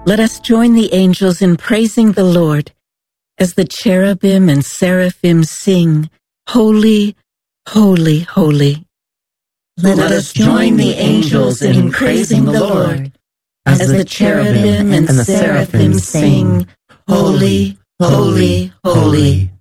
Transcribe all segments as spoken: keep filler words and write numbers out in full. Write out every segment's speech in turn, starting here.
Let us join the angels in praising the Lord as the cherubim and seraphim sing, Holy, holy, holy. Let, Let us join the angels in praising the Lord as, as the cherubim and the seraphim sing, Holy, holy, holy.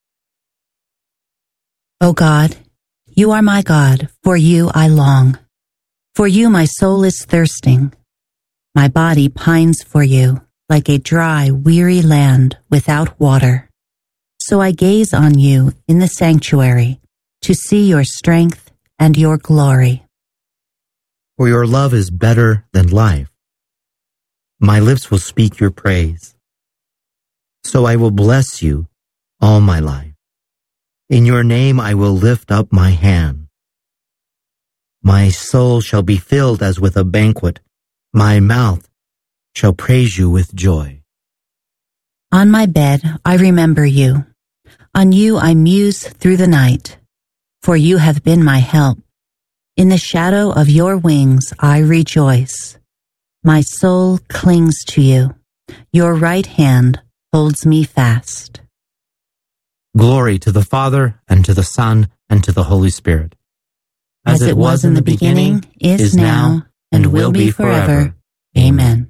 O God, you are my God, for you I long. For you my soul is thirsting. My body pines for you, like a dry, weary land without water. So I gaze on you in the sanctuary, to see your strength and your glory. For your love is better than life. My lips will speak your praise. So I will bless you all my life. In your name I will lift up my hand. My soul shall be filled as with a banquet. My mouth shall praise you with joy. On my bed I remember you. On you I muse through the night. For you have been my help. In the shadow of your wings I rejoice. My soul clings to you. Your right hand holds me fast. Glory to the Father, and to the Son, and to the Holy Spirit. As, As it was in the beginning, is, is now, and will be forever. Amen.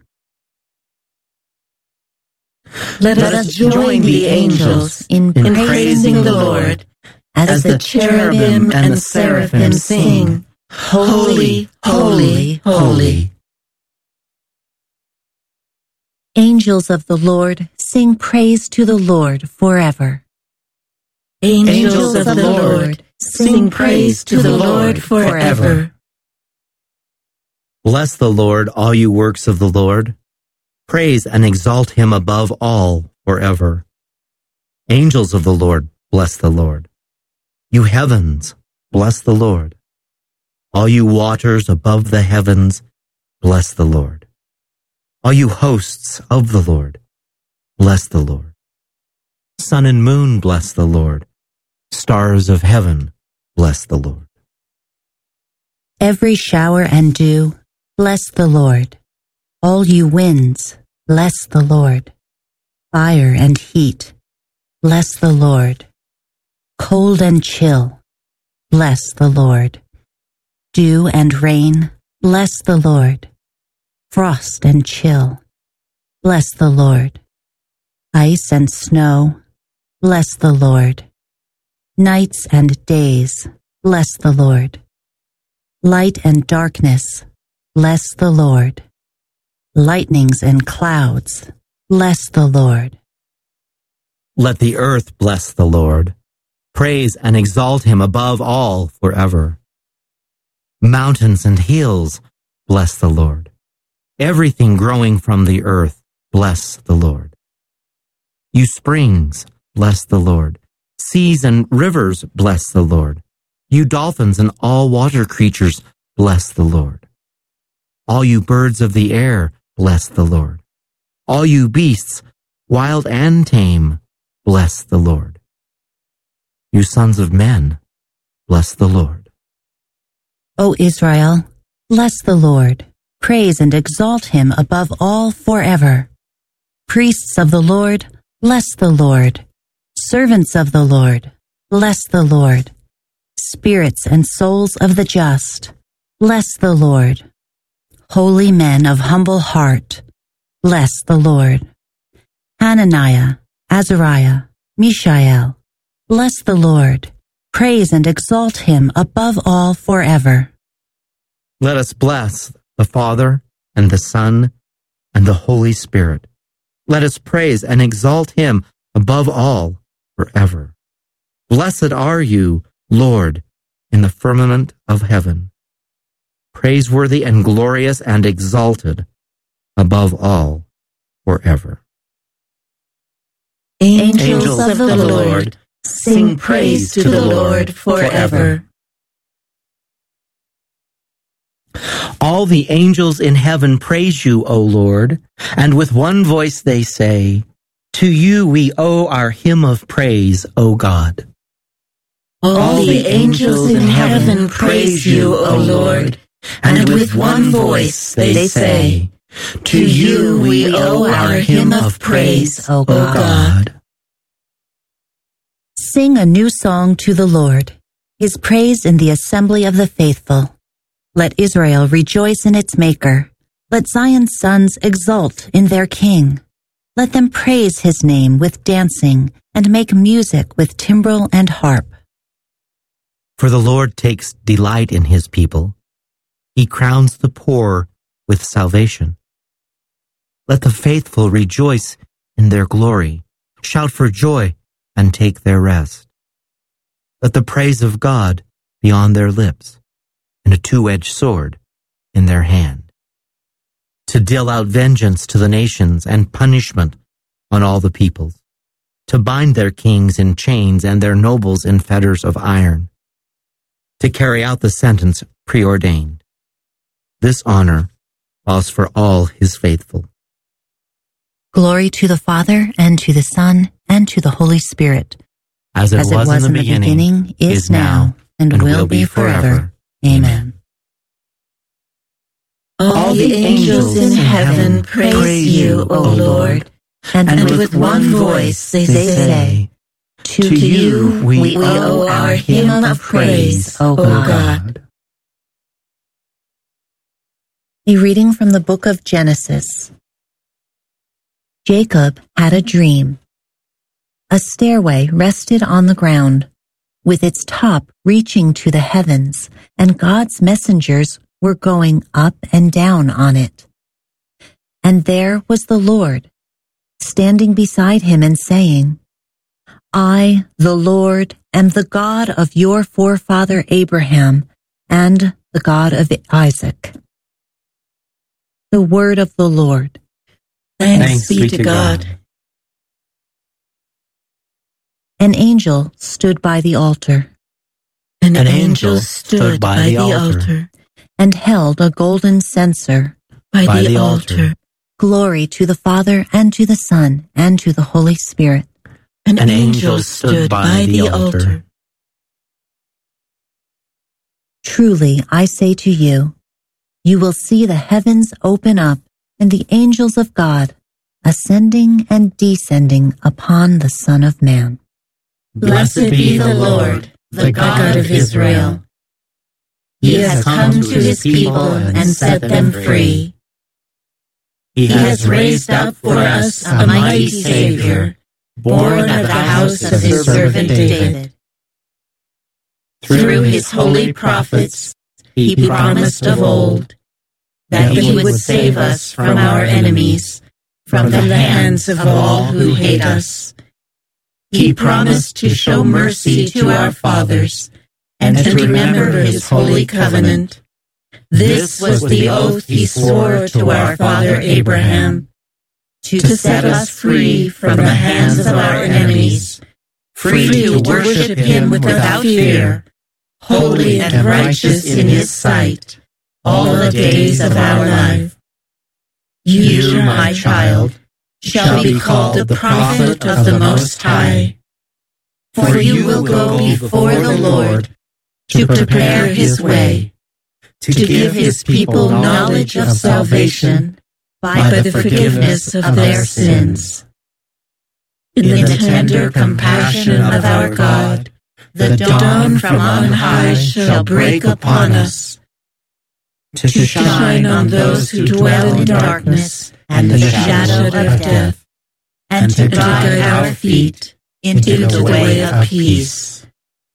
Let, Let us join the angels in, in praising the Lord, as, as the cherubim and the seraphim sing, Holy, holy, holy. Angels of the Lord, sing praise to the Lord forever. Angels of the Lord, sing praise to the Lord forever. Bless the Lord, all you works of the Lord. Praise and exalt him above all forever. Angels of the Lord, bless the Lord. You heavens, bless the Lord. All you waters above the heavens, bless the Lord. All you hosts of the Lord, bless the Lord. Sun and moon, bless the Lord. Stars of heaven, bless the Lord. Every shower and dew, bless the Lord. All you winds, bless the Lord. Fire and heat, bless the Lord. Cold and chill, bless the Lord. Dew and rain, bless the Lord. Frost and chill, bless the Lord. Ice and snow, bless the Lord. Nights and days, bless the Lord. Light and darkness, bless the Lord. Lightnings and clouds, bless the Lord. Let the earth bless the Lord. Praise and exalt him above all forever. Mountains and hills, bless the Lord. Everything growing from the earth, bless the Lord. You springs, bless the Lord. Seas and rivers, bless the Lord. You dolphins and all water creatures, bless the Lord. All you birds of the air, bless the Lord. All you beasts, wild and tame, bless the Lord. You sons of men, bless the Lord. O Israel, bless the Lord. Praise and exalt him above all forever. Priests of the Lord, bless the Lord. Servants of the Lord, bless the Lord. Spirits and souls of the just, bless the Lord. Holy men of humble heart, bless the Lord. Hananiah, Azariah, Mishael, bless the Lord. Praise and exalt him above all forever. Let us bless the Father and the Son and the Holy Spirit. Let us praise and exalt him above all forever. Blessed are you, Lord, in the firmament of heaven. Praiseworthy and glorious and exalted above all forever. Angels, Angels of the Lord, sing praise to the Lord forever. All the angels in heaven praise you, O Lord, and with one voice they say, to you we owe our hymn of praise, O God. All the angels in heaven praise you, O Lord, and with one voice they say, To you we owe our hymn of praise, O God. Sing a new song to the Lord, his praise in the assembly of the faithful. Let Israel rejoice in its Maker. Let Zion's sons exult in their King. Let them praise his name with dancing and make music with timbrel and harp. For the Lord takes delight in his people. He crowns the poor with salvation. Let the faithful rejoice in their glory, shout for joy and take their rest. Let the praise of God be on their lips and a two-edged sword in their hand, to deal out vengeance to the nations and punishment on all the peoples, to bind their kings in chains and their nobles in fetters of iron, to carry out the sentence preordained. This honor falls for all his faithful. Glory to the Father, and to the Son, and to the Holy Spirit, as it, as was, it was in the in beginning, the beginning is, is now, and, and will, will be forever. forever. Amen. All the angels in heaven praise you, O Lord, and, and with one voice they say, To you we owe our hymn of praise, O God. A reading from the book of Genesis. Jacob had a dream. A stairway rested on the ground, with its top reaching to the heavens, and God's messengers were going up and down on it. And there was the Lord, standing beside him and saying, I, the Lord, am the God of your forefather Abraham, and the God of Isaac. The word of the Lord. Thanks, Thanks be to God. God. An angel stood by the altar. An, An angel stood by, by the altar, altar and held a golden censer by, by the, the altar. altar. Glory to the Father, and to the Son, and to the Holy Spirit. An, An angel stood by the altar. Truly, I say to you, you will see the heavens open up, and the angels of God ascending and descending upon the Son of Man. Blessed be the Lord, the God of Israel. He has come to his people and set them free. He has raised up for us a mighty Savior, born of the house of his servant David. Through his holy prophets, he promised of old that he would save us from our enemies, from the hands of all who hate us. He promised to show mercy to our fathers and to remember his holy covenant. This was the oath he swore to our father Abraham, to set us free from the hands of our enemies, free to worship him without fear, holy and righteous in his sight, all the days of our life. You, my child, shall be called the prophet of the Most High, for you will go before the Lord to prepare his way, to give his people knowledge of salvation by the forgiveness of their sins. In the tender compassion of our God, the dawn from on high shall break upon us, to shine on those who dwell in darkness and the shadow of death, and to guide our feet into the way of peace.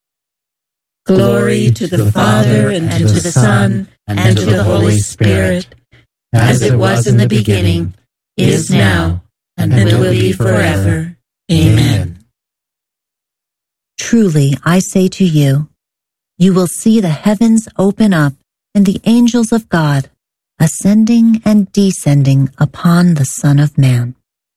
Glory to the Father, and to the Son, and to the Holy Spirit, as it was in the beginning, is now, and will be forever. Amen. Truly, I say to you, you will see the heavens open up, and the angels of God ascending and descending upon the Son of Man.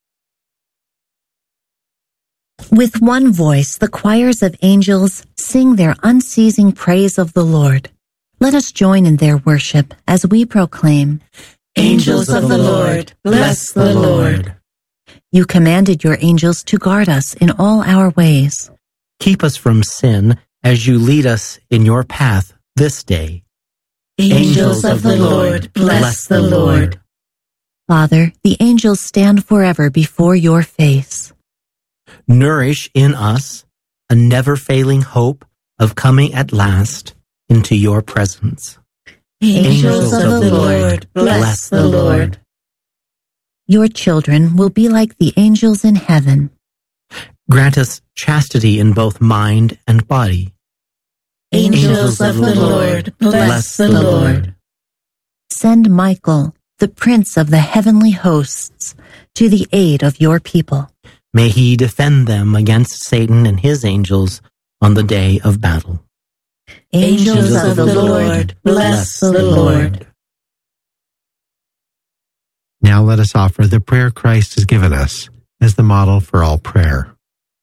With one voice, the choirs of angels sing their unceasing praise of the Lord. Let us join in their worship as we proclaim, Angels of the Lord, bless the Lord. You commanded your angels to guard us in all our ways. Keep us from sin as you lead us in your path this day. Angels of the Lord, bless the Lord. Father, the angels stand forever before your face. Nourish in us a never-failing hope of coming at last into your presence. Angels of the Lord, bless the Lord. Your children will be like the angels in heaven. Grant us chastity in both mind and body. Angels of the Lord, bless the Lord. Send Michael, the prince of the heavenly hosts, to the aid of your people. May he defend them against Satan and his angels on the day of battle. Angels of the Lord, bless the Lord. Now let us offer the prayer Christ has given us as the model for all prayer.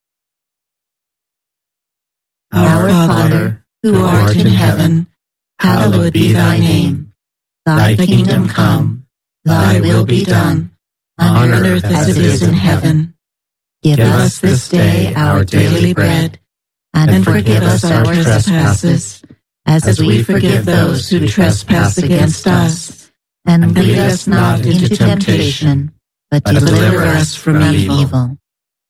Our Father, who art in heaven, hallowed be thy name. Thy kingdom come, thy will be done, on earth as it is in heaven. Give us this day our daily bread, and forgive us our trespasses, as we forgive those who trespass against us. And lead us not into temptation, but deliver us from evil.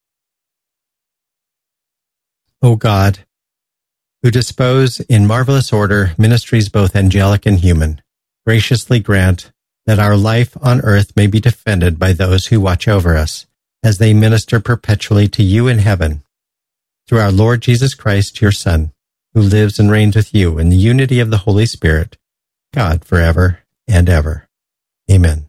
O God, who dispose in marvelous order ministries both angelic and human, graciously grant that our life on earth may be defended by those who watch over us, as they minister perpetually to you in heaven. Through our Lord Jesus Christ, your Son, who lives and reigns with you in the unity of the Holy Spirit, God forever and ever. Amen.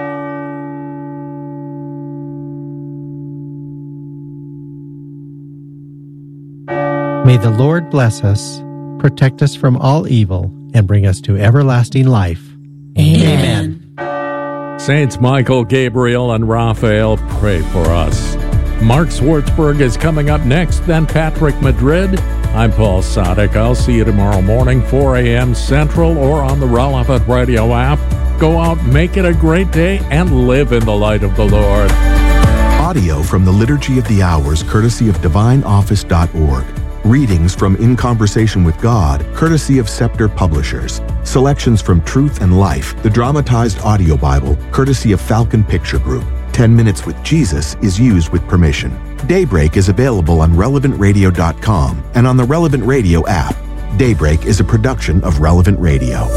May the Lord bless us, protect us from all evil, and bring us to everlasting life. Amen. Saints Michael, Gabriel, and Raphael, pray for us. Mark Swartzberg is coming up next, then Patrick Madrid. I'm Paul Sadek. I'll see you tomorrow morning, four a.m. Central, or on the Relevant Radio app. Go out, make it a great day, and live in the light of the Lord. Audio from the Liturgy of the Hours, courtesy of divine office dot org. Readings from In Conversation with God, courtesy of Scepter Publishers. Selections from Truth and Life, the dramatized audio Bible, courtesy of Falcon Picture Group. Ten Minutes with Jesus is used with permission. Daybreak is available on relevant radio dot com and on the Relevant Radio app. Daybreak is a production of Relevant Radio.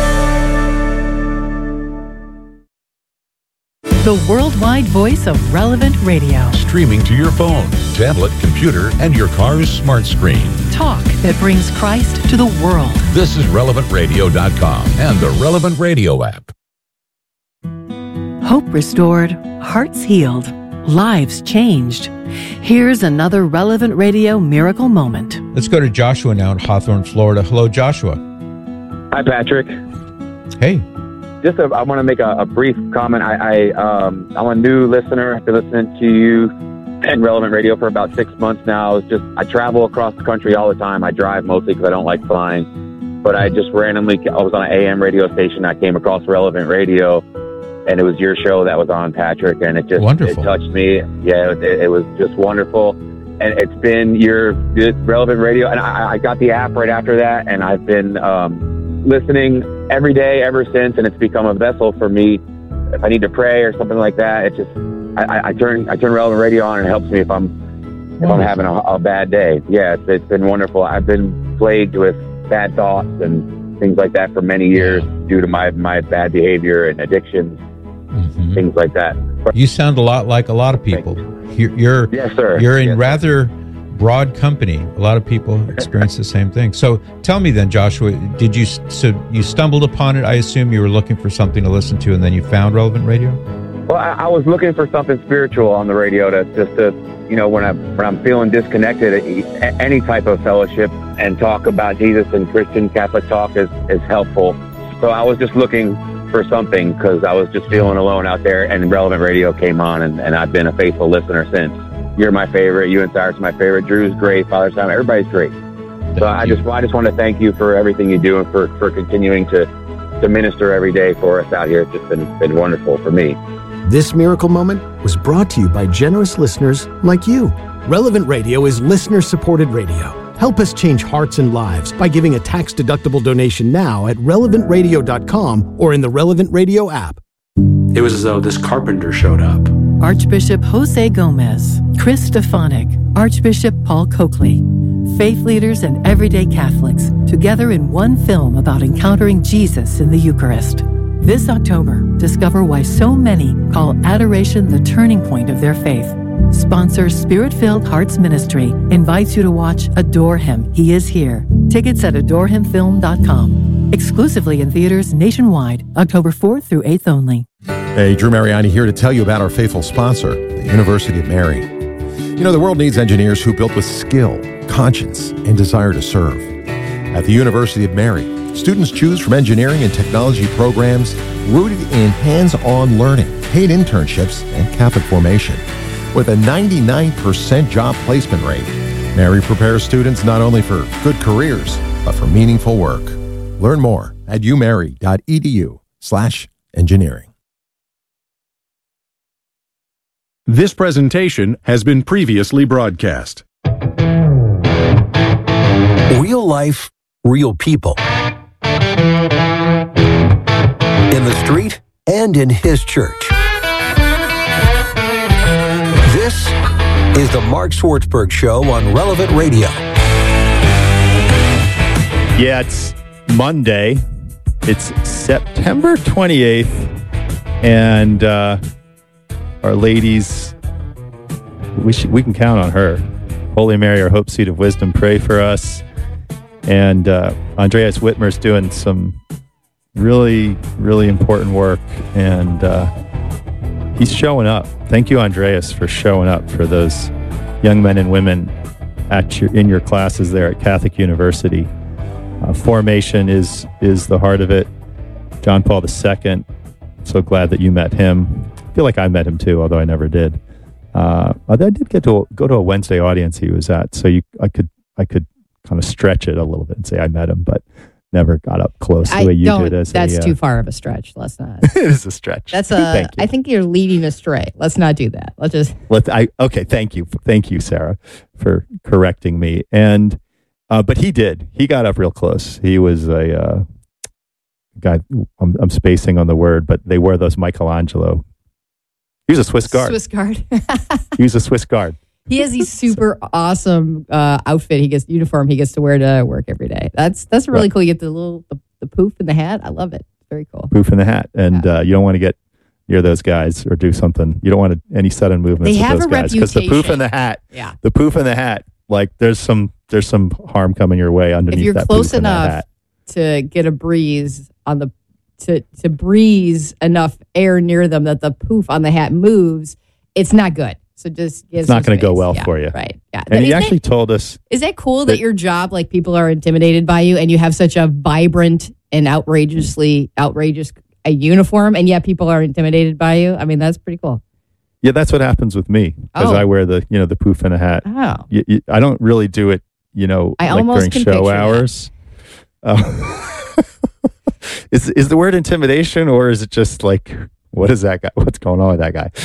The worldwide voice of Relevant Radio. Streaming to your phone, tablet, computer, and your car's smart screen. Talk that brings Christ to the world. This is relevant radio dot com and the Relevant Radio app. Hope restored, hearts healed, lives changed. Here's another Relevant Radio miracle moment. Let's go to Joshua now in Hawthorne, Florida. Hello, Joshua. Hi, Patrick. Hey. Just a, I want to make a, a brief comment. I, I, um, I'm a new listener. I've been listening to you and Relevant Radio for about six months now. It's just I travel across the country all the time. I drive mostly because I don't like flying. But I just randomly, I was on an A M radio station. I came across Relevant Radio, and it was your show that was on, Patrick, and it just wonderful. It touched me. Yeah, it, it was just wonderful. And it's been your Relevant Radio, and I, I got the app right after that, and I've been um, listening every day ever since, and it's become a vessel for me. If I need to pray or something like that, it just I, I turn I turn Relevant Radio on, and it helps me if I'm if I'm having a, a bad day. Yeah, it's, it's been wonderful. I've been plagued with bad thoughts and things like that for many years due to my my bad behavior and addictions, mm-hmm. things like that. You sound a lot like a lot of people. You're, you're yes, sir. You're in yes, rather broad company. A lot of people experience the same thing. So tell me then, Joshua, did you so you stumbled upon it? I assume you were looking for something to listen to, and then you found Relevant Radio. Well, I, I was looking for something spiritual on the radio to just to, you know, when I'm when I'm feeling disconnected, any type of fellowship and talk about Jesus and Christian Catholic talk is is helpful. So I was just looking for something because I was just feeling alone out there, and Relevant Radio came on, and, and I've been a faithful listener since. You're my favorite. You and Cyrus are my favorite. Drew's great. Father Simon, everybody's great. Thank so I you. just I just want to thank you for everything you do and for, for continuing to, to minister every day for us out here. It's just been, been wonderful for me. This miracle moment was brought to you by generous listeners like you. Relevant Radio is listener-supported radio. Help us change hearts and lives by giving a tax-deductible donation now at relevant radio dot com or in the Relevant Radio app. It was as though this carpenter showed up. Archbishop Jose Gomez, Chris Stefanik, Archbishop Paul Coakley. Faith leaders and everyday Catholics together in one film about encountering Jesus in the Eucharist. This October, discover why so many call adoration the turning point of their faith. Sponsor Spirit-Filled Hearts Ministry invites you to watch Adore Him, He Is Here. Tickets at adore him film dot com. Exclusively in theaters nationwide, October fourth through eighth only. Hey, Drew Mariani here to tell you about our faithful sponsor, the University of Mary. You know, the world needs engineers who built with skill, conscience, and desire to serve. At the University of Mary, students choose from engineering and technology programs rooted in hands-on learning, paid internships, and Catholic formation. With a ninety-nine percent job placement rate, Mary prepares students not only for good careers, but for meaningful work. Learn more at umary.edu slash engineering. This presentation has been previously broadcast. Real life, real people. In the street and in his church. This is the Mark Swartzberg Show on Relevant Radio. Yeah, it's Monday. It's September twenty-eighth. And uh, our ladies, we, should, we can count on her. Holy Mary, our hope seat of wisdom, pray for us. And uh, Andreas Whitmer's doing some really, really important work. And uh, he's showing up. Thank you, Andreas, for showing up for those young men and women at your, in your classes there at Catholic University. Uh, formation is is the heart of it. John Paul the Second, so glad that you met him. I feel like I met him too, although I never did. Uh, I did get to go to a Wednesday audience he was at, so you, I could I could kind of stretch it a little bit and say I met him, but never got up close the I way you don't, did. As that's a, uh, too far of a stretch. Let's not. it is a stretch. That's a. Thank you. I think you're leading astray. Let's not do that. Let's just. Let I okay. Thank you, thank you, Sarah, for correcting me. And uh, but he did. He got up real close. He was a uh, guy. I'm, I'm spacing on the word, but they wear those Michelangelo. He was a Swiss guard. Swiss guard. He was a Swiss guard. He has these super awesome uh, outfit. He gets uniform. He gets to wear to work every day. That's that's really Right. cool. You get the little the, the poof and the hat. I love it. Very cool. Poof in the hat, and uh, you don't want to get near those guys or do something. You don't want to, any sudden movements They with have those a guys because the poof reputation. in the hat, Yeah. the poof in the hat, like there's some there's some harm coming your way underneath If you're that close poof in that enough hat. to get a breeze on the to to breeze enough air near them that the poof on the hat moves, it's not good. So just It's not going to go well yeah, for you, right? Yeah. And he Isn't actually it- told us Is that cool that, that- your job, like people are intimidated by you, and you have such a vibrant and outrageously outrageous a uniform, and yet people are intimidated by you? I mean, that's pretty cool. Yeah, that's what happens with me because Oh. I wear the you know the poof in a hat. Oh. You- you- I don't really do it, you know, I like almost during can show picture that. hours. Uh, is is the word intimidation, or is it just like what is that guy? What's going on with that guy?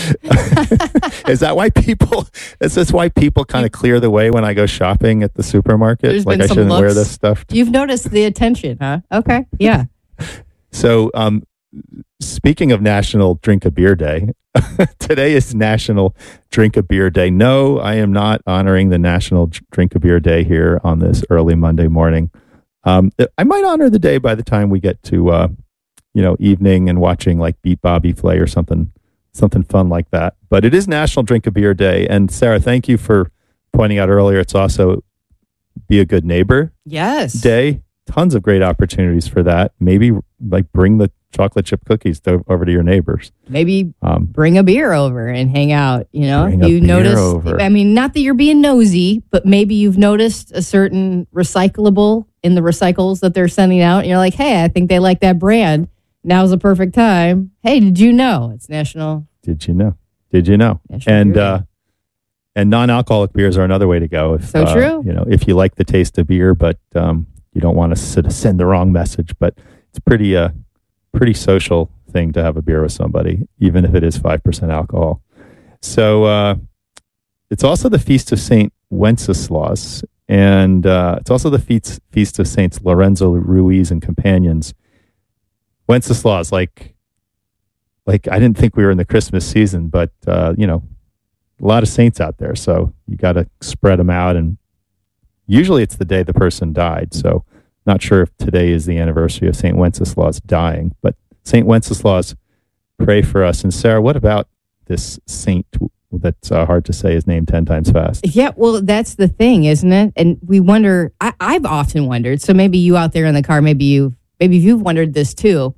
Is that why people? Is this why people kind of clear the way when I go shopping at the supermarket? There's like been I some shouldn't wear looks. this stuff. You've noticed the attention, huh? Okay, yeah. So, um, speaking of National Drink a Beer Day, today is National Drink a Beer Day. No, I am not honoring the National Dr- Drink a Beer Day here on this early Monday morning. Um, I might honor the day by the time we get to, uh, you know, evening and watching like Beat Bobby Flay or something, something fun like that. But it is National Drink a Beer Day. And Sarah, thank you for pointing out earlier. It's also Be a Good Neighbor Yes. Day. Tons of great opportunities for that. Maybe like bring the chocolate chip cookies to, over to your neighbors. Maybe Um, bring a beer over and hang out. You know, Bring a you beer notice. over. I mean, not that you're being nosy, but maybe you've noticed a certain recyclable in the recycles that they're sending out. And you're like, hey, I think they like that brand. Now's the perfect time. Hey, did you know it's National? Did you know? Did you know? National and Beer Day. uh, and non-alcoholic beers are another way to go. If, So uh, true. You know, if you like the taste of beer, but um, you don't want to sort of send the wrong message. But it's pretty uh, pretty social thing to have a beer with somebody, even if it is five percent alcohol. So uh, it's also the Feast of Saint Wenceslaus, and uh, it's also the feast Feast of Saints Lorenzo Ruiz and companions. Wenceslaus, like like I didn't think we were in the Christmas season, but uh, you know, a lot of saints out there, so you got to spread them out. And usually it's the day the person died. So not sure if today is the anniversary of Saint Wenceslaus dying, but Saint Wenceslaus, pray for us. And Sarah, what about this saint that's uh, hard to say his name ten times fast? Yeah, well, that's the thing, isn't it? And we wonder, I, I've often wondered, so maybe you out there in the car, maybe you, maybe you've wondered this too.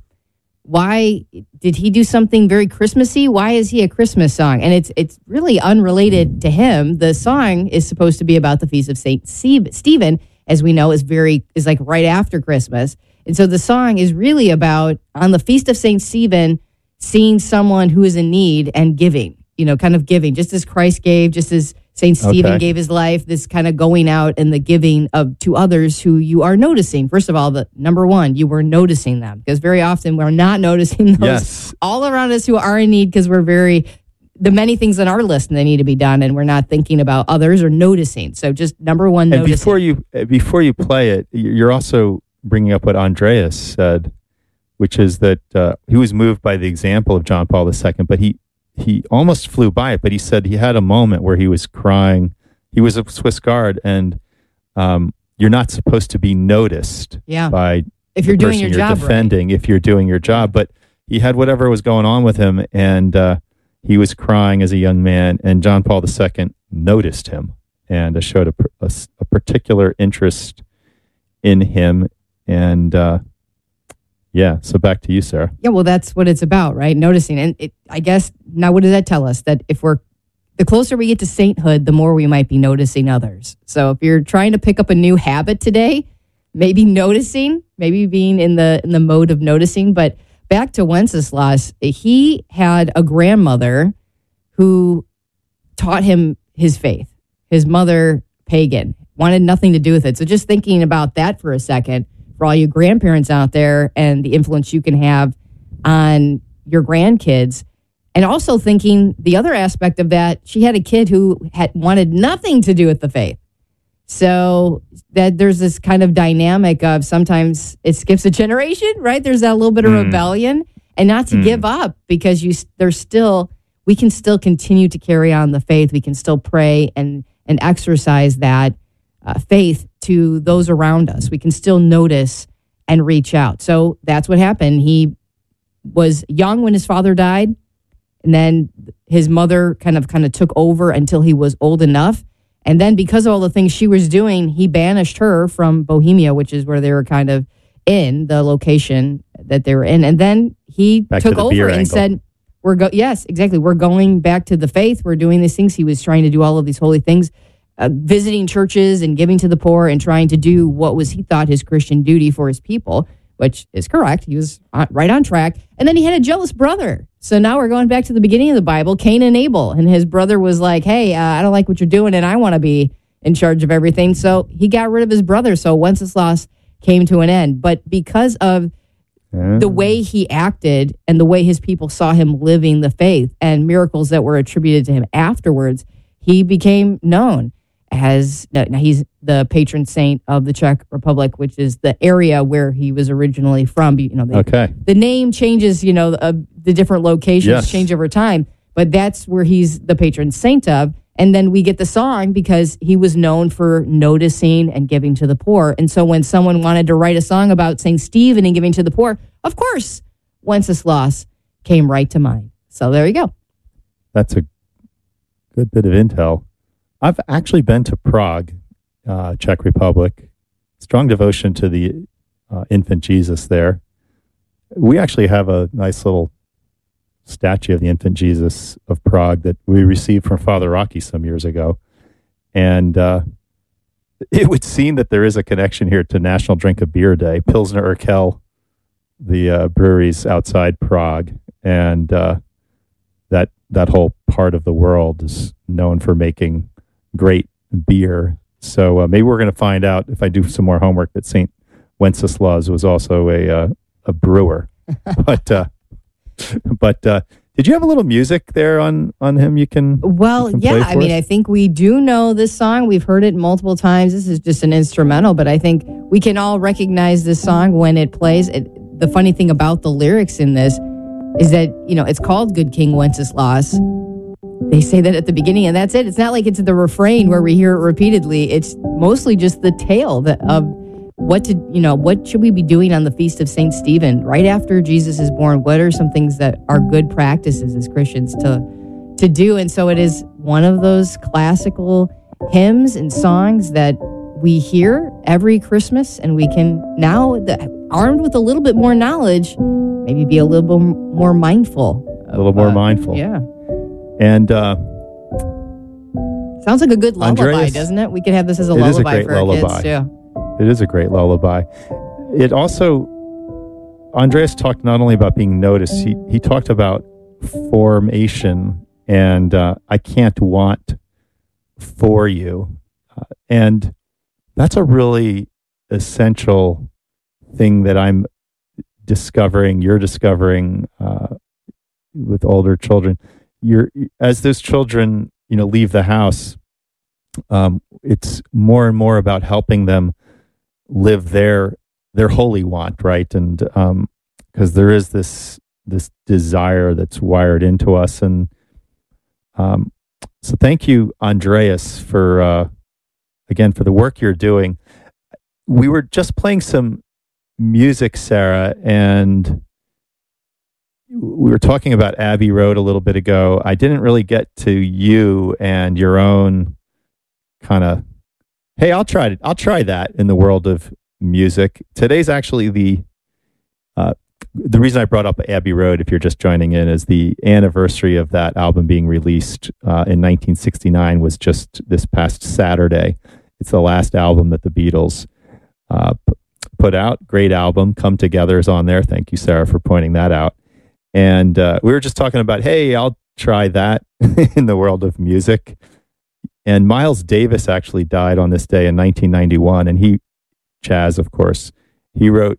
Why did he do something very Christmassy? Why is he a Christmas song? And it's it's really unrelated to him. The song is supposed to be about the feast of Saint Stephen, as we know, is very is like right after Christmas. And so the song is really about on the feast of Saint Stephen, seeing someone who is in need and giving, you know, kind of giving, just as Christ gave, just as Saint Stephen Okay. gave his life, this kind of going out and the giving of to others who you are noticing. First of all, the number one, you were noticing them, because very often we're not noticing those Yes. all around us who are in need, because we're very, the many things on our list that need to be done, and we're not thinking about others or noticing. So just number one, And noticing. before you uh, before you play it, you're also bringing up what Andreas said, which is that uh, he was moved by the example of John Paul the Second, but he he almost flew by it. But he said he had a moment where he was crying. He was a Swiss Guard, and um, you're not supposed to be noticed Yeah. by If the you're doing person your you're job right. defending if you're doing your job. But he had whatever was going on with him, and uh, he was crying as a young man, and John Paul the Second noticed him and uh, showed a, a, a particular interest in him. And uh, yeah, so back to you, Sarah. Yeah, well, that's what it's about, right? Noticing. And it, I guess, now what does that tell us? That if we're, the closer we get to sainthood, the more we might be noticing others. So if you're trying to pick up a new habit today, maybe noticing, maybe being in the in the mode of noticing. But back to Wenceslas, he had a grandmother who taught him his faith. His mother, pagan, wanted nothing to do with it. So just thinking about that for a second, for all you grandparents out there and the influence you can have on your grandkids. And also thinking the other aspect of that, she had a kid who had wanted nothing to do with the faith. So that there's this kind of dynamic of sometimes it skips a generation, right? There's that little bit of Mm. rebellion, and not to Mm. give up, because you there's still, we can still continue to carry on the faith. We can still pray and and exercise that uh, faith to those around us. We can still notice and reach out. So that's what happened. He was young when his father died, and then his mother kind of kind of took over until he was old enough. And then because of all the things she was doing, he banished her from Bohemia, which is where they were kind of in, the location that they were in. And then he Back to took the beer over and angle. said, we're go yes, exactly. We're going back to the faith. We're doing these things. He was trying to do all of these holy things, uh, visiting churches and giving to the poor and trying to do what was, he thought, his Christian duty for his people, which is correct. He was on, right on track. And then he had a jealous brother. So now we're going back to the beginning of the Bible, Cain and Abel. And his brother was like, hey, uh, I don't like what you're doing, and I want to be in charge of everything. So he got rid of his brother. So Wenceslas came to an end. But because of the way he acted and the way his people saw him living the faith and miracles that were attributed to him afterwards, he became known as, now he's the patron saint of the Czech Republic, which is the area where he was originally from. You know, they, Okay. the name changes, you know, uh, the different locations Yes. change over time, but that's where he's the patron saint of. And then we get the song because he was known for noticing and giving to the poor. And so when someone wanted to write a song about Saint Stephen and giving to the poor, of course, Wenceslas came right to mind. So there you go. That's a good bit of intel. I've actually been to Prague, uh, Czech Republic. Strong devotion to the uh, infant Jesus there. We actually have a nice little statue of the infant Jesus of Prague that we received from Father Rocky some years ago. And uh, it would seem that there is a connection here to National Drink a Beer Day. Pilsner Urquell, the uh, breweries outside Prague, and uh, that that whole part of the world is known for making great beer. So uh, maybe we're going to find out, if I do some more homework, that Saint Wenceslas was also a uh, a brewer. but uh, but uh, did you have a little music there on on him? You can Well, you can play yeah, I for mean, us? I think we do know this song. We've heard it multiple times. This is just an instrumental, but I think we can all recognize this song when it plays. It, the funny thing about the lyrics in this, is that, you know, it's called Good King Wenceslas. They say that at the beginning, and that's it. It's not like it's the refrain where we hear it repeatedly. It's mostly just the tale that, of what to, you know, what should we be doing on the Feast of Saint Stephen right after Jesus is born? What are some things that are good practices as Christians to to do? And so it is one of those classical hymns and songs that we hear every Christmas, and we can now, the, armed with a little bit more knowledge, maybe be a little bit more mindful. A little more uh, mindful. Yeah. And uh, sounds like a good lullaby, Andreas, doesn't it? We could have this as a it lullaby is a great for our lullaby. kids too. It is a great lullaby. It also, Andreas talked not only about being noticed, he, he talked about formation and uh, I can't want for you. Uh, and that's a really essential thing that I'm discovering, you're discovering uh, with older children. You're, as those children, you know, leave the house, um, it's more and more about helping them live their their holy want, right? And um, because there is this this desire that's wired into us, and um, so thank you, Andreas, for uh, again for the work you're doing. We were just playing some music, Sarah, and we were talking about Abbey Road a little bit ago. I didn't really get to you and your own kind of, hey, I'll try it. I'll try that in the world of music. Today's actually the uh, the reason I brought up Abbey Road, if you're just joining in, is the anniversary of that album being released uh, in nineteen sixty-nine was just this past Saturday. It's the last album that the Beatles uh, p- put out. Great album. Come Together is on there. Thank you, Sarah, for pointing that out. And uh, we were just talking about, hey, I'll try that in the world of music. And Miles Davis actually died on this day in nineteen ninety-one. And he, Chaz, of course, he wrote,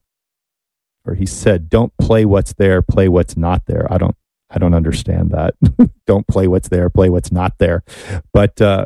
or he said, don't play what's there, play what's not there. I don't, I don't understand that. Don't play what's there, play what's not there. But uh,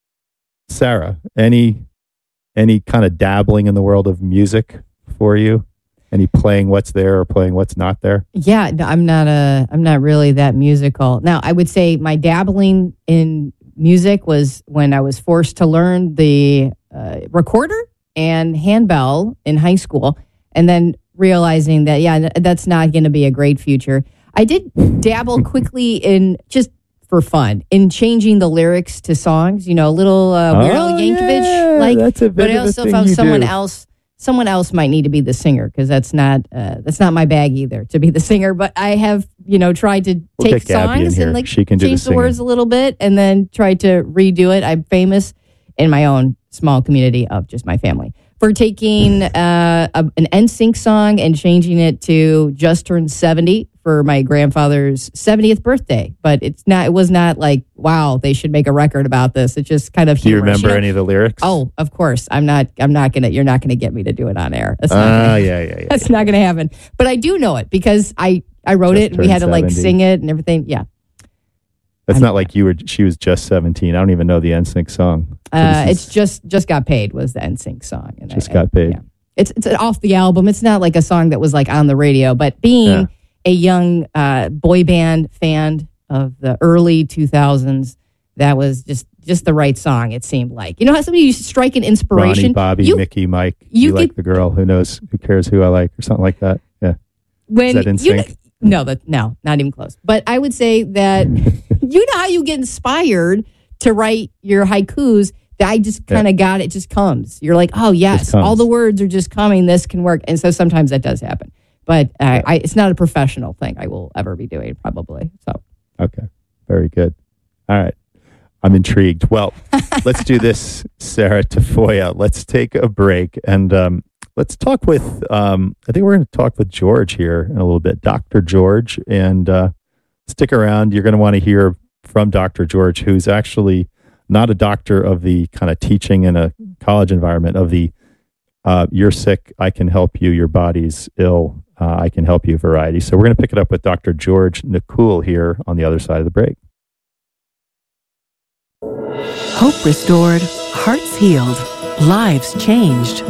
Sarah, any, any kind of dabbling in the world of music for you? Any playing what's there or playing what's not there? Yeah, no, I'm not a, I'm not really that musical. Now, I would say my dabbling in music was when I was forced to learn the uh, recorder and handbell in high school, and then realizing that, yeah, that's not going to be a great future. I did dabble quickly in, just for fun, in changing the lyrics to songs, you know, a little uh, Weird Al Oh, Yankovic, yeah, like, that's a bit but I of a also thing found you someone do. else Someone else might need to be the singer, because that's not uh, that's not my bag either, to be the singer. But I have, you know, tried to We'll take get Gabby in songs here. and like She can do the change the, singing. words a little bit, and then try to redo it. I'm famous in my own small community of just my family for taking uh, a, an N Sync song and changing it to Just Turned seventy for my grandfather's seventieth birthday. But it's not. It was not like, wow, they should make a record about this. It just kind of. Do you humorous, remember know? any of the lyrics? Oh, of course. I'm not. I'm not gonna. You're not gonna get me to do it on air. That's not Ah, gonna, yeah, yeah, yeah. That's not gonna happen. But I do know it because I I wrote Just it. And we had to turned like seventy. sing it and everything. Yeah. That's not like you were. She was just seventeen. I don't even know the N Sync song. So Uh, this it's is- just just got paid was the N Sync song. And just I, got paid. yeah. It's it's off the album. It's not like a song that was like on the radio. But being Yeah. a young uh, boy band fan of the early two thousands, that was just just the right song. It seemed like, you know how somebody you strike an inspiration. Ronnie, Bobby, you, Mickey, Mike. you You, like could- the girl who knows, who cares who I like, or something like that. Yeah. when Is that in you know, sync? no, that no, not even close. But I would say that you know how you get inspired to write your haikus. That I just kind of got it. Just comes. You're like, oh yes, comes. all the words are just coming. This can work, and so sometimes that does happen. But uh, I, it's not a professional thing I will ever be doing, probably. So Okay. Very good. All right. I'm intrigued. Well, let's do this, Sarah Tafoya. Let's take a break and um, let's talk with, um, I think we're going to talk with George here in a little bit, Doctor George. And uh, stick around. You're going to want to hear from Doctor George, who's actually not a doctor of the kind of teaching in a college environment, of the uh, you're sick, I can help you, your body's ill, uh, I can help you variety. So we're going to pick it up with Doctor George Nakul here on the other side of the break. Hope restored, hearts healed, lives changed.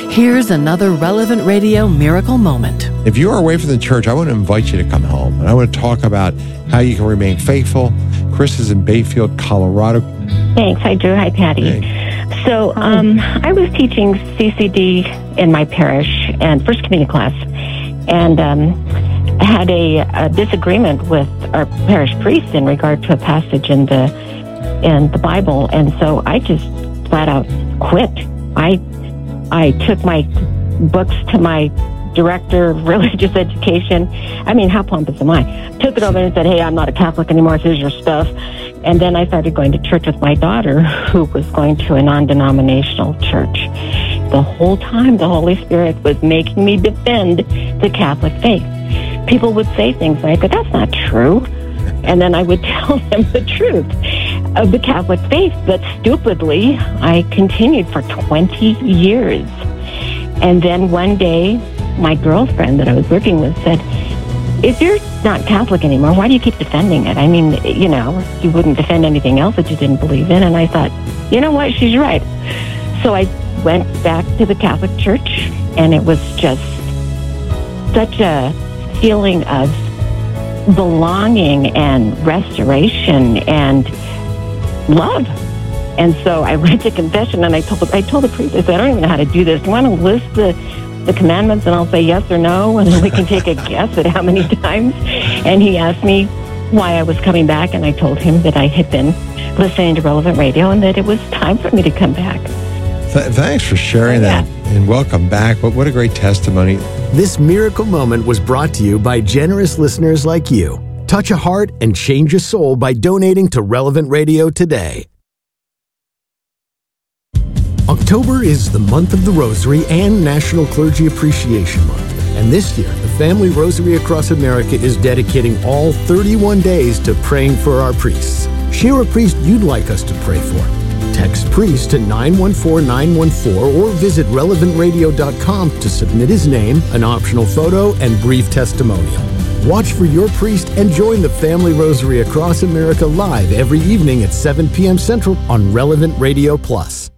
Here's another Relevant Radio Miracle Moment. If you are away from the church, I want to invite you to come home. And I want to talk about how you can remain faithful. Chris is in Bayfield, Colorado. Thanks. Hi, Drew. Hi, Patty. Hey. So um, I was teaching C C D in my parish and First Communion class, and um, had a, a disagreement with our parish priest in regard to a passage in the in the Bible, and so I just flat out quit. I I took my books to my director of religious education. I mean, how pompous am I? Took it over and said, "Hey, I'm not a Catholic anymore. Here's your stuff." And then I started going to church with my daughter, who was going to a non-denominational church. The whole time, the Holy Spirit was making me defend the Catholic faith. People would say things, and I'd go, "That's not true." And then I would tell them the truth of the Catholic faith. But stupidly, I continued for twenty years. And then one day, my girlfriend that I was working with said, "If you're not Catholic anymore, why do you keep defending it? I mean, you know, you wouldn't defend anything else that you didn't believe in." And I thought, you know what, she's right. So I went back to the Catholic Church, and it was just such a feeling of belonging and restoration and love. And so I went to confession, and I told the, I told the priest, I said, "I don't even know how to do this. Do you want to list the the commandments, and I'll say yes or no, and then we can take a guess at how many times?" And he asked me why I was coming back, and I told him that I had been listening to Relevant Radio and that it was time for me to come back. Th- thanks for sharing that, and welcome back. What, what a great testimony. This miracle moment was brought to you by generous listeners like you. Touch a heart and change a soul by donating to Relevant Radio today. October is the month of the Rosary and National Clergy Appreciation Month. And this year, the Family Rosary Across America is dedicating all thirty-one days to praying for our priests. Share a priest you'd like us to pray for. Text priest to nine one four nine one four or visit relevant radio dot com to submit his name, an optional photo, and brief testimonial. Watch for your priest and join the Family Rosary Across America live every evening at seven p.m. Central on Relevant Radio Plus.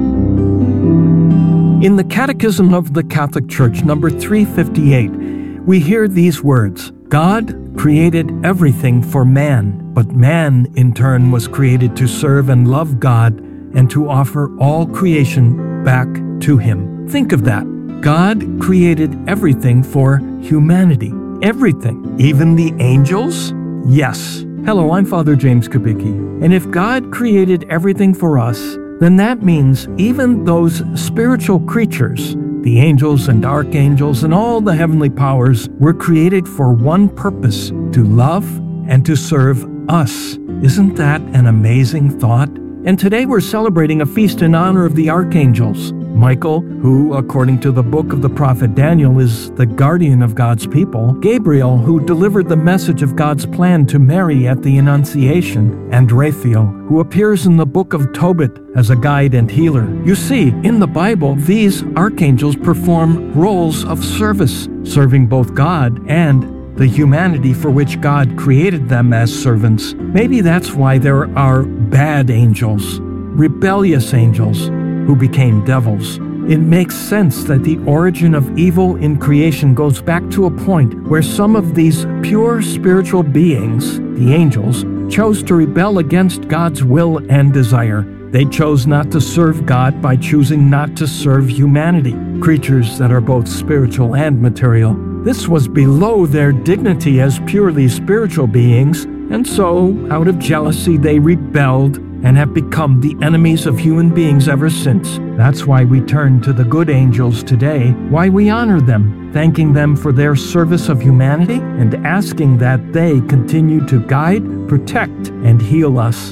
In the Catechism of the Catholic Church, number three fifty-eight, we hear these words: God created everything for man, but man, in turn, was created to serve and love God and to offer all creation back to Him. Think of that. God created everything for humanity. Everything. Even the angels? Yes. Hello, I'm Father James Kubicki. And if God created everything for us, then that means even those spiritual creatures, the angels and archangels and all the heavenly powers, were created for one purpose: to love and to serve us. Isn't that an amazing thought? And today we're celebrating a feast in honor of the archangels. Michael, who, according to the book of the prophet Daniel, is the guardian of God's people. Gabriel, who delivered the message of God's plan to Mary at the Annunciation. And Raphael, who appears in the book of Tobit as a guide and healer. You see, in the Bible, these archangels perform roles of service, serving both God and the humanity for which God created them as servants. Maybe that's why there are bad angels, rebellious angels, who became devils. It makes sense that the origin of evil in creation goes back to a point where some of these pure spiritual beings, the angels, chose to rebel against God's will and desire. They chose not to serve God by choosing not to serve humanity, creatures that are both spiritual and material. This was below their dignity as purely spiritual beings, and so, out of jealousy, they rebelled and have become the enemies of human beings ever since. That's why we turn to the good angels today, why we honor them, thanking them for their service of humanity and asking that they continue to guide, protect, and heal us.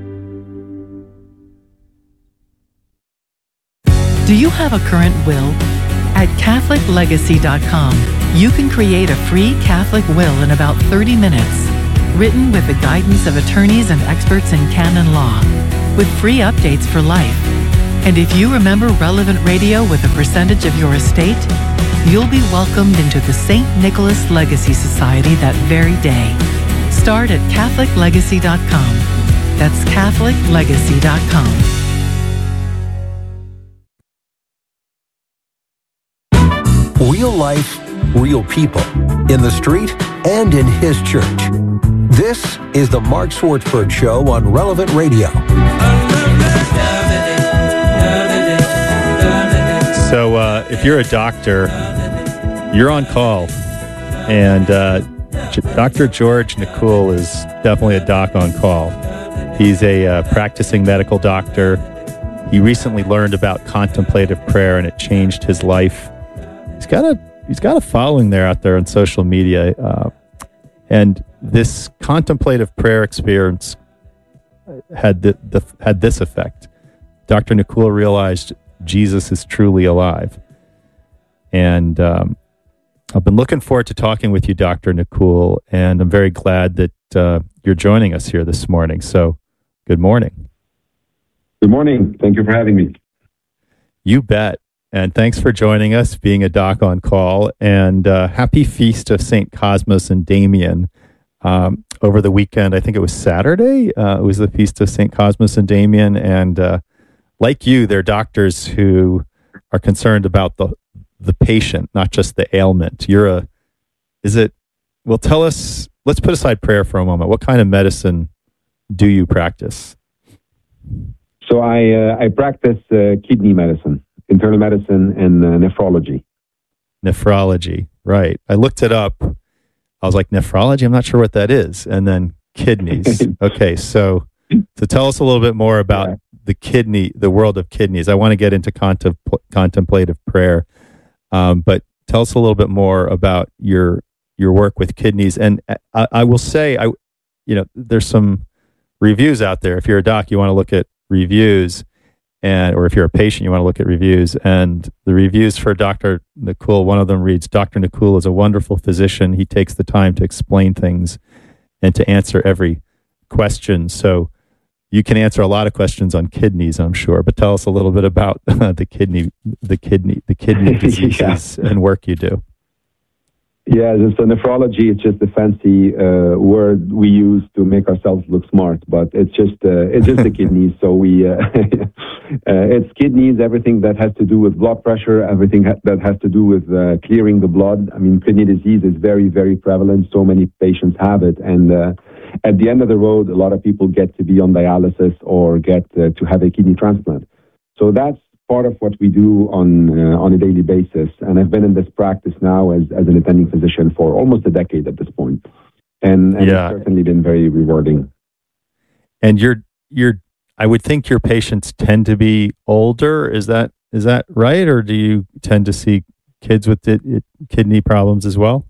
Do you have a current will? At Catholic Legacy dot com, you can create a free Catholic will in about thirty minutes. Written with the guidance of attorneys and experts in canon law, with free updates for life. And if you remember Relevant Radio with a percentage of your estate, you'll be welcomed into the Saint Nicholas Legacy Society that very day. Start at Catholic Legacy dot com. That's Catholic Legacy dot com. Real life, real people, in the street and in his church. This is the Mark Swartzberg Show on Relevant Radio. So uh, if you're a doctor, you're on call. And uh, Doctor George Nakul is definitely a doc on call. He's a uh, practicing medical doctor. He recently learned about contemplative prayer, and it changed his life. He's got a he's got a following there out there on social media, uh, and this contemplative prayer experience had the, the had this effect. Doctor Nakul realized Jesus is truly alive, and um, I've been looking forward to talking with you, Doctor Nakul, and I'm very glad that uh, you're joining us here this morning. So, good morning. Good morning. Thank you for having me. You bet. And thanks for joining us, being a doc on call. And uh, happy feast of Saint Cosmas and Damian. Um, over the weekend, I think it was Saturday, uh, it was the feast of Saint Cosmas and Damian. And uh, like you, they're doctors who are concerned about the the patient, not just the ailment. You're a, is it, well, tell us, let's put aside prayer for a moment. What kind of medicine do you practice? So I uh, I practice uh, kidney medicine, internal medicine, and uh, nephrology. Nephrology, right. I looked it up. I was like, nephrology? I'm not sure what that is. And then kidneys. Okay, so so tell us a little bit more about yeah. the kidney, the world of kidneys. I want to get into contem- contemplative prayer, um, but tell us a little bit more about your your work with kidneys. And I, I will say, I you know, there's some reviews out there. If you're a doc, you want to look at reviews, and or if you're a patient, you want to look at reviews. And the reviews for Doctor Nakul, one of them reads, Doctor Nakul is a wonderful physician. He takes the time to explain things and to answer every question. So you can answer a lot of questions on kidneys, I'm sure, but tell us a little bit about uh, the kidney, the kidney, the kidney diseases yeah. and work you do. Yeah, so nephrology is just a fancy uh, word we use to make ourselves look smart, but it's just uh, it's just the kidneys. So we uh, uh, it's kidneys, everything that has to do with blood pressure, everything ha- that has to do with uh, clearing the blood. I mean, kidney disease is very, very prevalent. So many patients have it, and uh, at the end of the road, a lot of people get to be on dialysis or get uh, to have a kidney transplant. So that's part of what we do on uh, on a daily basis, and I've been in this practice now as, as an attending physician for almost a decade at this point, and, and yeah. it's certainly been very rewarding. And you're you're I would think your patients tend to be older. Is that is that right, or do you tend to see kids with it, it, kidney problems as well?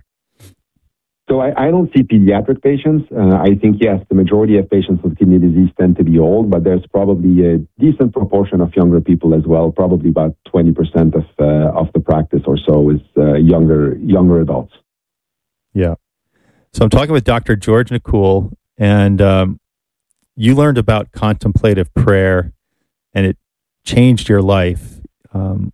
So I, I don't see pediatric patients. Uh, I think, yes, the majority of patients with kidney disease tend to be old, but there's probably a decent proportion of younger people as well. Probably about twenty percent of uh, of the practice or so is uh, younger younger adults. Yeah. So I'm talking with Doctor George Nakul, and um, you learned about contemplative prayer, and it changed your life. Um,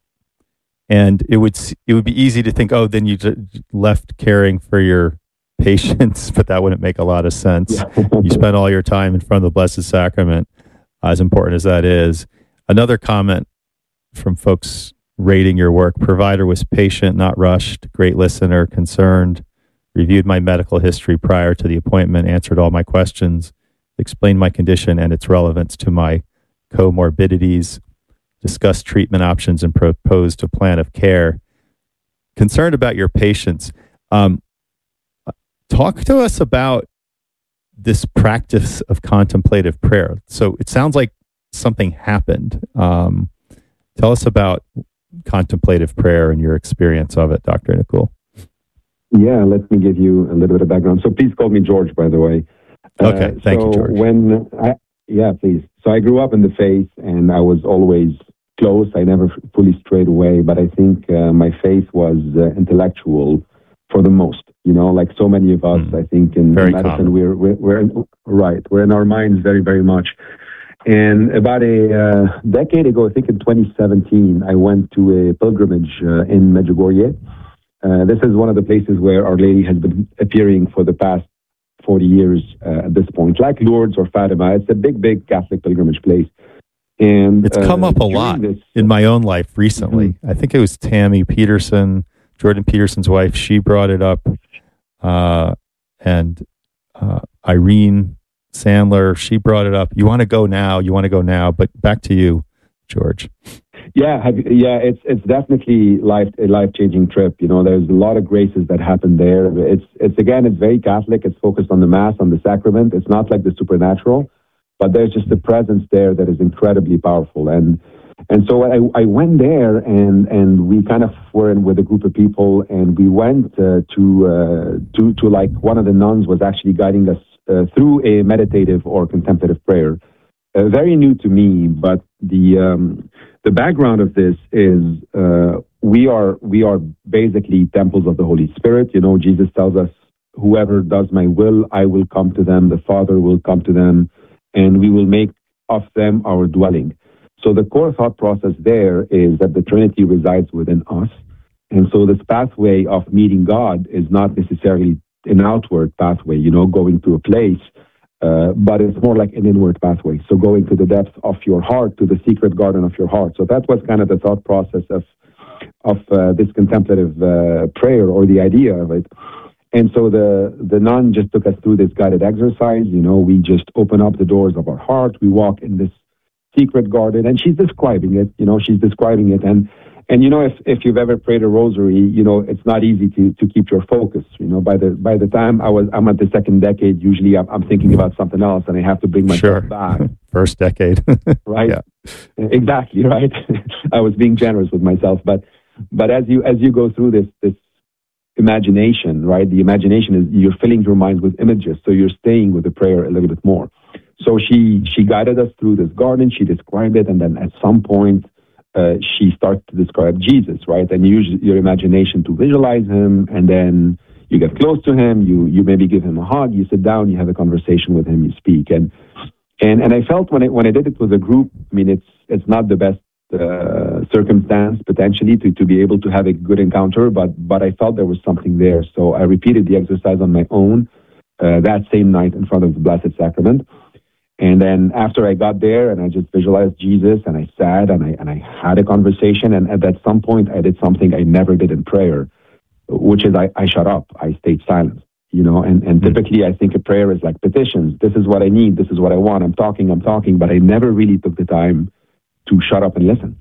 and it would it would be easy to think, oh, then you left caring for your patients, but that wouldn't make a lot of sense. Yeah. You spend all your time in front of the Blessed Sacrament, as important as that is. Another comment from folks rating your work: provider was patient, not rushed, great listener, concerned, reviewed my medical history prior to the appointment, answered all my questions, explained my condition and its relevance to my comorbidities, discussed treatment options, and proposed a plan of care. Concerned about your patients. Um, Talk to us about this practice of contemplative prayer. So it sounds like something happened. Um, tell us about contemplative prayer and your experience of it, Doctor Nakul. Yeah, let me give you a little bit of background. So please call me George, by the way. Okay, uh, thank so you, George. When I, yeah, please. So I grew up in the faith, and I was always close. I never fully strayed away, but I think uh, my faith was uh, intellectual for the most. You know, like so many of us, mm. I think in very medicine, common. we're, we're, we're in, right. We're in our minds very, very much. And about a uh, decade ago, I think in twenty seventeen, I went to a pilgrimage uh, in Medjugorje. Uh, this is one of the places where Our Lady has been appearing for the past forty years uh, at this point. Like Lourdes or Fatima, it's a big, big Catholic pilgrimage place. And it's come uh, up a lot this, in my own life recently. Mm-hmm. I think it was Tammy Peterson Jordan Peterson's wife, she brought it up. Uh, and uh, Irene Sandler, she brought it up. You want to go now, you want to go now. But back to you, George. Yeah, have, yeah, it's it's definitely life a life changing trip. You know, there's a lot of graces that happen there. It's it's again, it's very Catholic. It's focused on the Mass, on the sacrament. It's not like the supernatural, but there's just a presence there that is incredibly powerful. And and so I, I went there, and and we kind of were in with a group of people, and we went uh, to uh, to to like one of the nuns was actually guiding us uh, through a meditative or contemplative prayer. Uh, very new to me, but the um, the background of this is uh, we are we are basically temples of the Holy Spirit. You know, Jesus tells us, "Whoever does my will, I will come to them. The Father will come to them, and we will make of them our dwelling." So the core thought process there is that the Trinity resides within us, and so this pathway of meeting God is not necessarily an outward pathway. You know, going to a place. Uh, but it's more like an inward pathway. So going to the depths of your heart, to the secret garden of your heart. So that was kind of the thought process of of uh, this contemplative uh, prayer, or the idea of it. And so the the nun just took us through this guided exercise. You know, we just open up the doors of our heart. We walk in this secret garden, and she's describing it. You know, she's describing it, and and you know, if if you've ever prayed a rosary, you know, it's not easy to to keep your focus. You know, by the by the time I was I'm at the second decade, usually I'm, I'm thinking about something else, and I have to bring myself sure. back. First decade, right? Yeah. Exactly, right. I was being generous with myself, but but as you as you go through this this imagination, right? The imagination is you're filling your mind with images, so you're staying with the prayer a little bit more. So she she guided us through this garden. She described it, and then at some point. Uh, she starts to describe Jesus, right? And you use your imagination to visualize him, and then you get close to him. You you maybe give him a hug. You sit down. You have a conversation with him. You speak, and and and I felt when I when I did it with a group. I mean, it's it's not the best uh, circumstance potentially to to be able to have a good encounter, but but I felt there was something there. So I repeated the exercise on my own uh, that same night in front of the Blessed Sacrament. And then after I got there and I just visualized Jesus and I sat and I and I had a conversation, and at that some point I did something I never did in prayer, which is I, I shut up. I stayed silent, you know, and, and typically I think a prayer is like petitions. This is what I need. This is what I want. I'm talking, I'm talking, but I never really took the time to shut up and listen.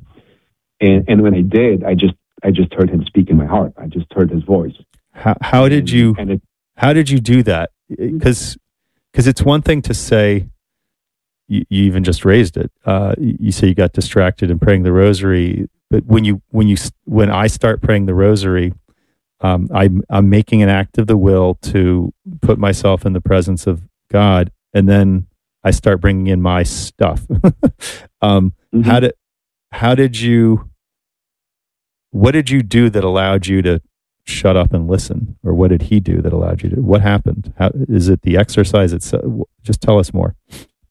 And and when I did, I just I just heard him speak in my heart. I just heard his voice. How how did you and it, how did you do that? Because because it's one thing to say. You, you even just raised it. Uh, you say you got distracted in praying the rosary, but when you when you when I start praying the rosary, um, I'm I'm making an act of the will to put myself in the presence of God, and then I start bringing in my stuff. um, mm-hmm. How did how did you? What did you do that allowed you to shut up and listen, or what did he do that allowed you to? What happened? How is it the exercise itself? Just tell us more.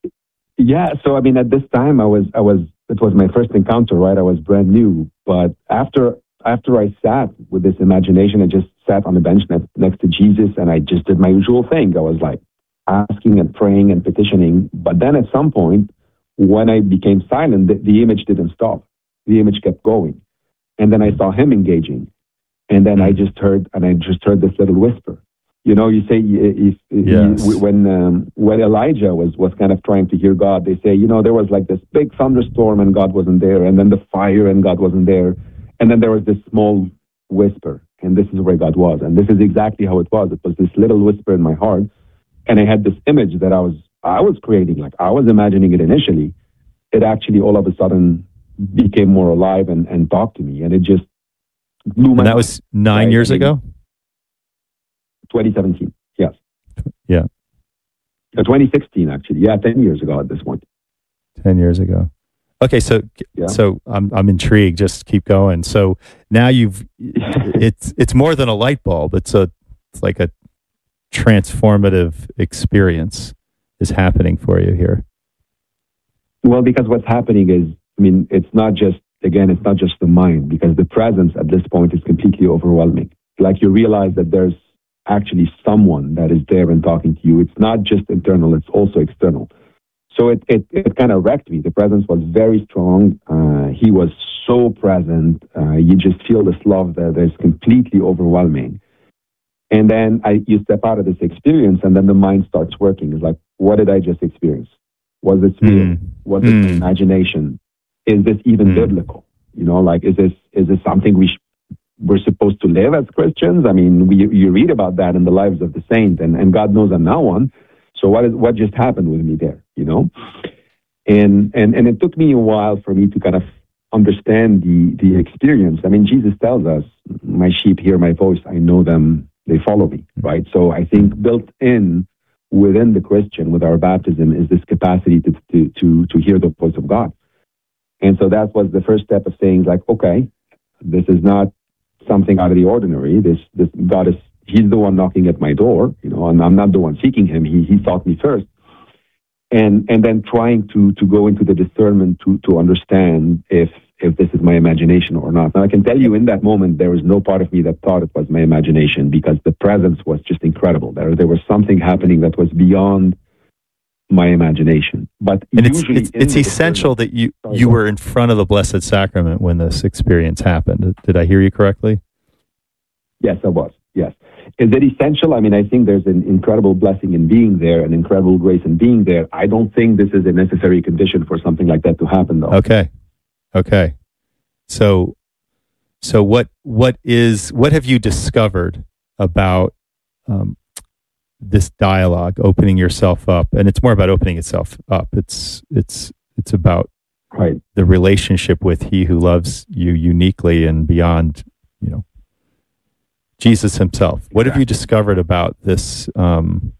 Yeah, so I mean, at this time, I was, I was, it was my first encounter, right? I was brand new, but after, after I sat with this imagination, I just sat on the bench next, next to Jesus, and I just did my usual thing. I was like asking and praying and petitioning, but then at some point, when I became silent, the, the image didn't stop. The image kept going, and then I saw him engaging, and then I just heard, and I just heard this little whisper. You know, you say if, yes. you, when um, when Elijah was, was kind of trying to hear God, they say, you know, there was like this big thunderstorm and God wasn't there, and then the fire and God wasn't there, and then there was this small whisper, and this is where God was, and this is exactly how it was. It was this little whisper in my heart, and I had this image that I was I was creating, like I was imagining it initially. It actually all of a sudden became more alive and, and talked to me, and it just blew my. And that was nine right? years ago. twenty seventeen, yes. Yeah. Uh, twenty sixteen, actually. Yeah, ten years ago at this point. ten years ago. Okay, so yeah. so I'm I'm intrigued. Just keep going. So now you've it's it's more than a light bulb. It's a it's like a transformative experience is happening for you here. Well, because what's happening is, I mean, it's not just again, it's not just the mind, because the presence at this point is completely overwhelming. Like you realize that there's actually someone that is there and talking to you. It's not just internal, it's also external. So it, it, it kind of wrecked me. The presence was very strong. Uh, he was so present. Uh, you just feel this love that is completely overwhelming. And then I, you step out of this experience, and then the mind starts working. It's like, what did I just experience? Was this real? Mm. Was it mm. imagination? Is this even mm. biblical? You know, like, is this is this something we sh- we're supposed to live as Christians? I mean, we, you read about that in the lives of the saints, and, and God knows I'm not one. So what is what just happened with me there? You know, and and and it took me a while for me to kind of understand the the experience. I mean, Jesus tells us, "My sheep hear my voice; I know them; they follow me." Right. So I think built in within the Christian with our baptism is this capacity to to to, to hear the voice of God. And so that was the first step of saying, like, okay, this is not something out of the ordinary. This this God is He's the one knocking at my door, you know, and I'm not the one seeking Him. He He sought me first. And and then trying to to go into the discernment to to understand if if this is my imagination or not. Now I can tell you in that moment there was no part of me that thought it was my imagination, because the presence was just incredible. There there was something happening that was beyond my imagination. But and it's it's, it's essential that you you were in front of the Blessed Sacrament when this experience happened. Did I hear you correctly? Yes, I was. Yes. Is it essential? I mean, I think there's an incredible blessing in being there, an incredible grace in being there. I don't think this is a necessary condition for something like that to happen, though. Okay. Okay. So, so what, what is, what have you discovered about um, this dialogue, opening yourself up? And it's more about opening itself up. It's, it's, it's about right. the relationship with He who loves you uniquely and beyond, you know, Jesus Himself. What exactly. have you discovered about this, um,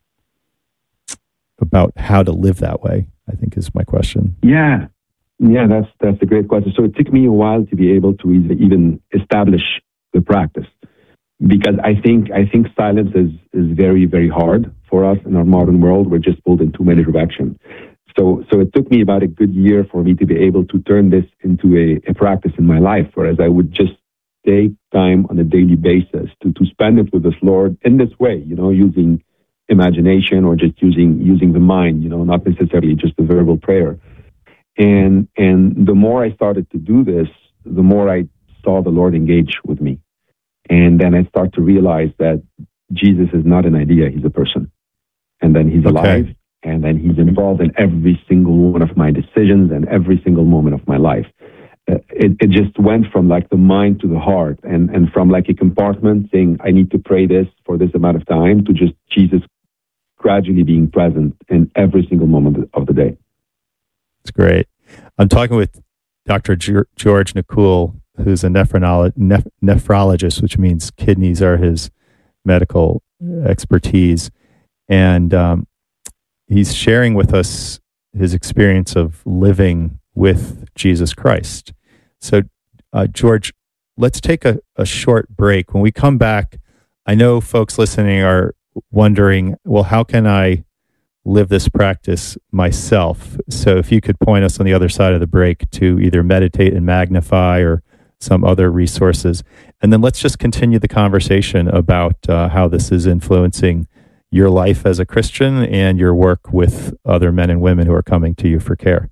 about how to live that way, I think is my question. Yeah. Yeah, that's that's a great question. So it took me a while to be able to even establish the practice, because I think I think silence is, is very, very hard for us in our modern world. We're just pulled in too many directions. So so it took me about a good year for me to be able to turn this into a, a practice in my life, whereas I would just take time on a daily basis to, to spend it with this Lord in this way, you know, using imagination or just using using the mind, you know, not necessarily just a verbal prayer. And and the more I started to do this, the more I saw the Lord engage with me. And then I start to realize that Jesus is not an idea, He's a person. And then He's alive, okay. and then He's involved in every single one of my decisions and every single moment of my life. Uh, it, it just went from like the mind to the heart, and, and from like a compartment saying, I need to pray this for this amount of time, to just Jesus gradually being present in every single moment of the day. That's great. I'm talking with Doctor George Nakul, who's a nephrolo- neph- nephrologist, which means kidneys are his medical expertise. And um, he's sharing with us his experience of living with Jesus Christ. So, uh, George, let's take a, a short break. When we come back, I know folks listening are wondering, well, how can I live this practice myself? So if you could point us on the other side of the break to either Meditate and Magnify or some other resources. And then let's just continue the conversation about uh, how this is influencing your life as a Christian and your work with other men and women who are coming to you for care.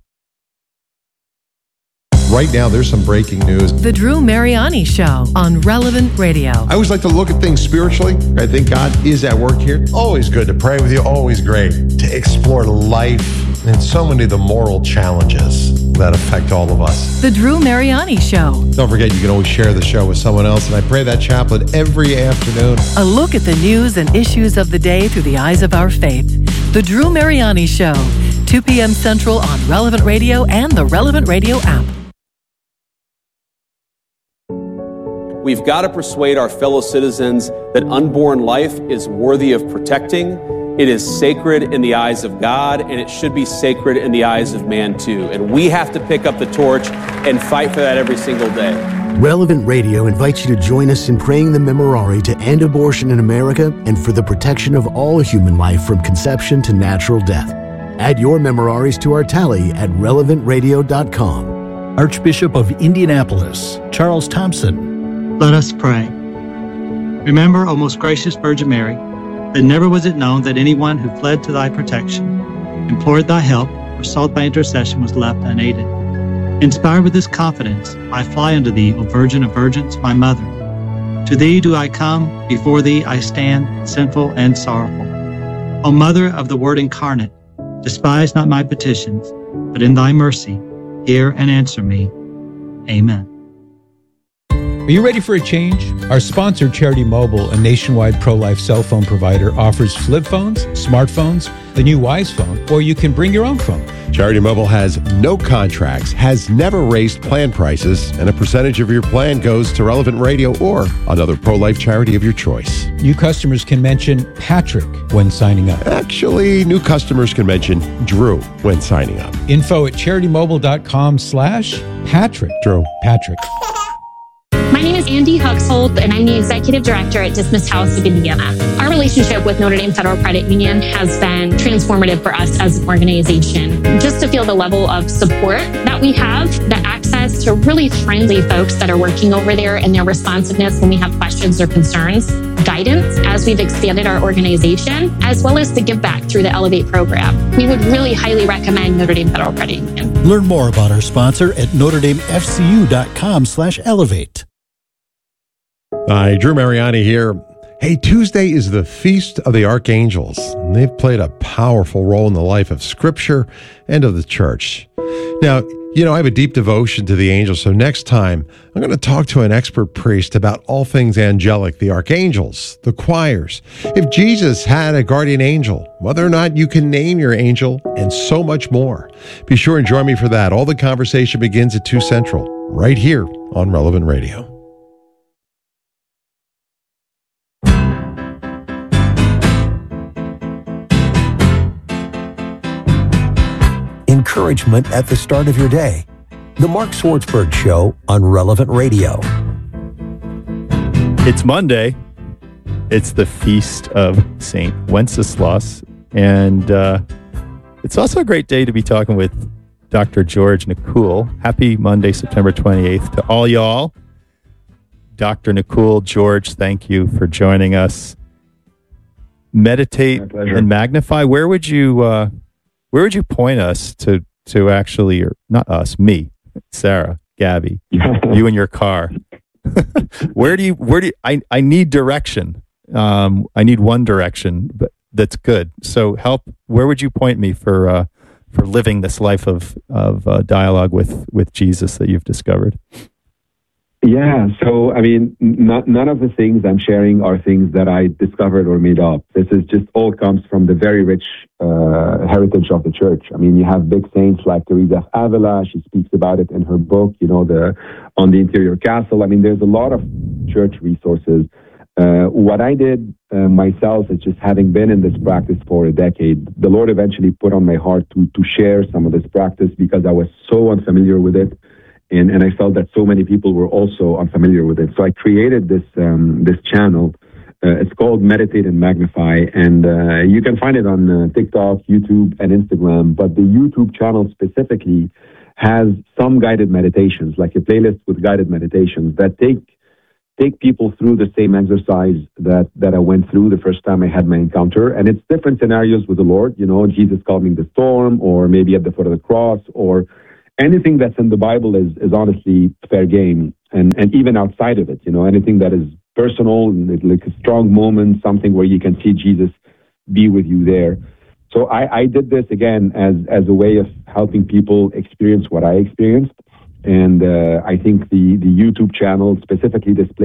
Right now, there's some breaking news. The Drew Mariani Show on Relevant Radio. I always like to look at things spiritually. I think God is at work here. Always good to pray with you. Always great to explore life and so many of the moral challenges that affect all of us. The Drew Mariani Show. Don't forget, you can always share the show with someone else. And I pray that chaplet every afternoon. A look at the news and issues of the day through the eyes of our faith. The Drew Mariani Show. two p.m. Central on Relevant Radio and the Relevant Radio app. We've got to persuade our fellow citizens that unborn life is worthy of protecting. It is sacred in the eyes of God, and it should be sacred in the eyes of man too. And we have to pick up the torch and fight for that every single day. Relevant Radio invites you to join us in praying the Memorare to end abortion in America and for the protection of all human life from conception to natural death. Add your Memoraries to our tally at relevant radio dot com. Archbishop of Indianapolis, Charles Thompson. Let us pray. Remember, O most gracious Virgin Mary, that never was it known that anyone who fled to thy protection, implored thy help, or sought by intercession was left unaided. Inspired with this confidence, I fly unto thee, O Virgin of Virgins, my mother. To thee do I come, before thee I stand, sinful and sorrowful. O Mother of the Word incarnate, despise not my petitions, but in thy mercy, hear and answer me. Amen. Are you ready for a change? Our sponsor, Charity Mobile, a nationwide pro-life cell phone provider, offers flip phones, smartphones, the new Wise phone, or you can bring your own phone. Charity Mobile has no contracts, has never raised plan prices, and a percentage of your plan goes to Relevant Radio or another pro-life charity of your choice. New customers can mention Patrick when signing up. Actually, new customers can mention Drew when signing up. Info at CharityMobile.com slash Patrick. Drew. Patrick. My name is Andy Huxhold, and I'm the Executive Director at Dismissed House of Indiana. Our relationship with Notre Dame Federal Credit Union has been transformative for us as an organization. Just to feel the level of support that we have, the access to really friendly folks that are working over there and their responsiveness when we have questions or concerns, guidance as we've expanded our organization, as well as the give back through the Elevate program. We would really highly recommend Notre Dame Federal Credit Union. Learn more about our sponsor at Notre Dame F C U dot com slash elevate. Hi, Drew Mariani here. Hey, Tuesday is the Feast of the Archangels, and they've played a powerful role in the life of Scripture and of the church. Now, you know, I have a deep devotion to the angels, so next time I'm going to talk to an expert priest about all things angelic, the archangels, the choirs, if Jesus had a guardian angel, whether or not you can name your angel, and so much more. Be sure and join me for that. All the conversation begins at two Central, right here on Relevant Radio. Encouragement at the start of your day. The Mark Swartzberg Show on Relevant Radio. It's Monday. It's the feast of Saint Wenceslas. And uh, it's also a great day to be talking with Doctor George Nakul. Happy Monday, September twenty-eighth to all y'all. Doctor Nakul, George, thank you for joining us. Meditate and magnify. Where would you... Uh, Where would you point us to, to actually, or not us, me, Sarah, Gabby, you in your car? where do you, where do you, I, I need direction. Um, I need one direction, but that's good. So help, where would you point me for, uh, for living this life of, of uh, dialogue with, with Jesus that you've discovered? Yeah, so I mean, not, none of the things I'm sharing are things that I discovered or made up. This is just all comes from the very rich uh, heritage of the church. I mean, you have big saints like Teresa of Avila. She speaks about it in her book, you know, the on the interior castle. I mean, there's a lot of church resources. Uh, what I did uh, myself is just having been in this practice for a decade, the Lord eventually put on my heart to to share some of this practice because I was so unfamiliar with it. And, and I felt that so many people were also unfamiliar with it. So I created this um, this channel. Uh, it's called Meditate and Magnify. And uh, you can find it on uh, TikTok, YouTube, and Instagram. But the YouTube channel specifically has some guided meditations, like a playlist with guided meditations that take take people through the same exercise that, that I went through the first time I had my encounter. And it's different scenarios with the Lord. You know, Jesus calming the storm, or maybe at the foot of the cross, or anything that's in the Bible is, is honestly fair game, and, and even outside of it, you know, anything that is personal, and like a strong moment, something where you can see Jesus be with you there. So I, I did this again as, as a way of helping people experience what I experienced. And uh, I think the, the YouTube channel, specifically this